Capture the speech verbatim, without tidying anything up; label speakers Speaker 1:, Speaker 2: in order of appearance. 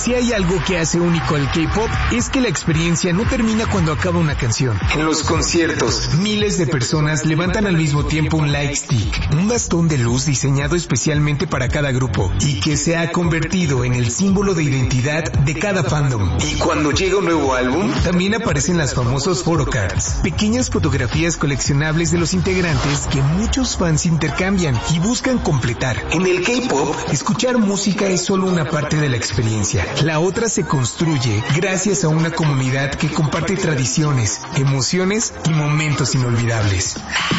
Speaker 1: Si hay algo que hace único al K-pop es que la experiencia no termina cuando acaba una canción. En los conciertos, miles de personas levantan al mismo tiempo un light stick, un bastón de luz diseñado especialmente para cada grupo y que se ha convertido en el símbolo de identidad de cada fandom. Y cuando llega un nuevo álbum, también aparecen las famosas photocards, pequeñas fotografías coleccionables de los integrantes que muchos fans intercambian y buscan completar. En el K-pop, escuchar música es solo una parte de la experiencia. La otra se construye gracias a una comunidad que comparte tradiciones, emociones y momentos inolvidables.